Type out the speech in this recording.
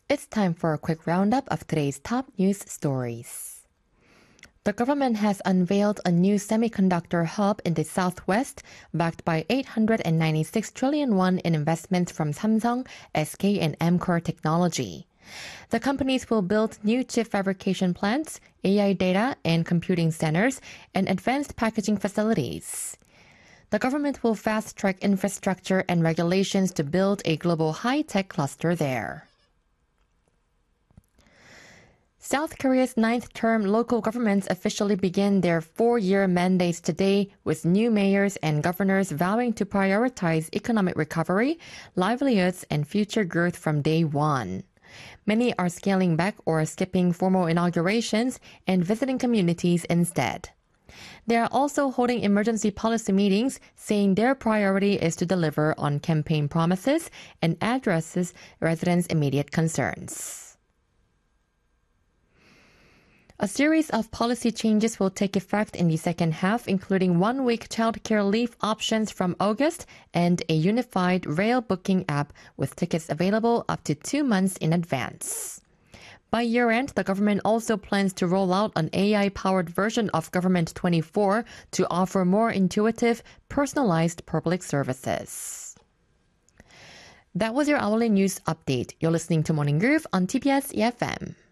It's time for a quick roundup of today's top news stories. The government has unveiled a new semiconductor hub in the southwest, backed by 896 trillion won in investments from Samsung, SK, and Amkor Technology. The companies will build new chip fabrication plants, AI data and computing centers, and advanced packaging facilities. The government will fast-track infrastructure and regulations to build a global high-tech cluster there. South Korea's ninth-term local governments officially begin their 4-year mandates today, with new mayors and governors vowing to prioritize economic recovery, livelihoods, and future growth from day one. Many are scaling back or skipping formal inaugurations and visiting communities instead. They are also holding emergency policy meetings, saying their priority is to deliver on campaign promises and addresses residents' immediate concerns. A series of policy changes will take effect in the second half, including one-week childcare leave options from August and a unified rail booking app with tickets available up to 2 months in advance. By year-end, the government also plans to roll out an AI-powered version of Government 24 to offer more intuitive, personalized public services. That was your hourly news update. You're listening to Morning Groove on TBS EFM.